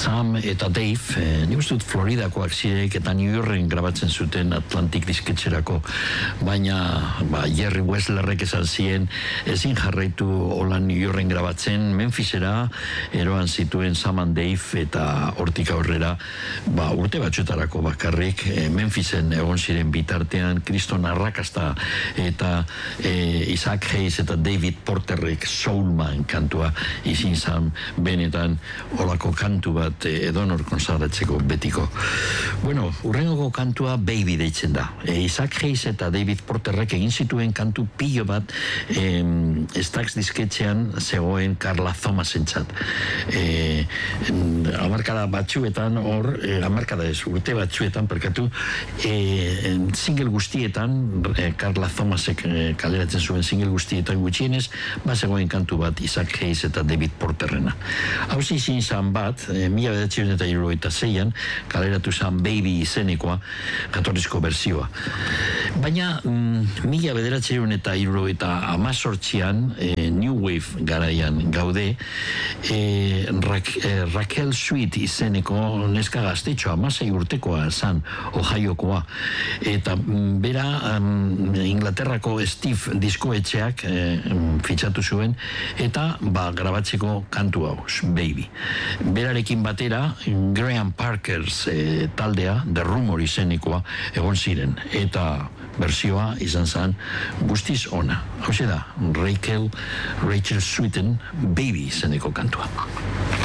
Sam eta Dave, nik uste dut Floridakoak zirek eta New Yorken grabatzen zuten Atlantic disketxerako, baina Jerry Wesslerrek esan zien ezin jarraitu hola New Yorken grabatzen, Memphisera eroan zituen Sam and Dave eta hortik aurrera urte batzuetarako bakarrik Memphisen egon ziren bitartean kriston arrakasta eta Isaac Hayes eta David Porterrek Soulman kantua izin zan benetan olako kantu bat edonor konsagratzeko betiko. Bueno, urrengoko kantua Baby deitzen da. Isaac Hayes eta David Porterrek egin zituen kantu pilo bat Stax disketxean zegoen Carla Thomasentzat. Hamarkada batzuetan hor, hamarkada ez, urte batzuetan perkatu, single guztietan, Carla Thomasek kaleratzen zuen single guztietan gutxienez, zegoen kantu bat Isaac Hayes eta David Porterrena. Hau izin zan bat, 1976an, kaleratu zan Baby izenekoa, jatorrizko berzioa. Baina, 1978an, New Wave garaian gaude, Raquel Sweet izeneko neska gaztetxoa, 16 urtekoa zan, Ohiokoa, eta bera Inglaterrako Steve diskoetxeak fitxatu zuen, eta grabatzeko kantu hau, Baby. Berarekin batera, Graham Parkers taldea, The Rumor izenekoa, egon ziren, eta berzioa izan zen guztiz ona. Hau da, Rachel Sweeten Baby izeneko kantua.